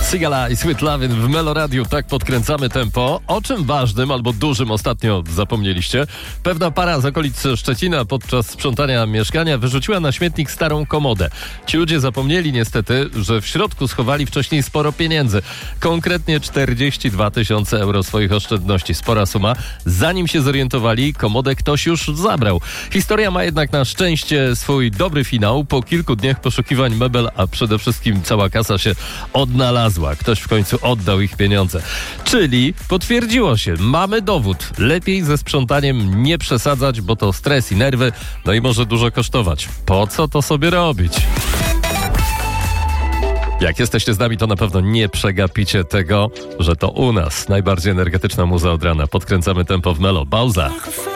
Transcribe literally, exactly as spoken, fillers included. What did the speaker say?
Sigala i Sweet Lovin' w Meloradiu, tak podkręcamy tempo. O czym ważnym albo dużym ostatnio zapomnieliście? Pewna para z okolic Szczecina podczas sprzątania mieszkania wyrzuciła na śmietnik starą komodę. Ci ludzie zapomnieli niestety, że w środku schowali wcześniej sporo pieniędzy. Konkretnie czterdzieści dwa tysiące euro swoich oszczędności. Spora suma. Zanim się zorientowali, komodę ktoś już zabrał. Historia ma jednak na szczęście swój dobry finał. Po kilku dniach poszukiwań mebel, a przede wszystkim cała kasa się odnalazła. Ktoś w końcu oddał ich pieniądze. Czyli potwierdziło się, mamy dowód. Lepiej ze sprzątaniem nie przesadzać, bo to stres i nerwy, no i może dużo kosztować. Po co to sobie robić? Jak jesteście z nami, to na pewno nie przegapicie tego, że to u nas najbardziej energetyczna muza od rana. Podkręcamy tempo w Melo. Bauza.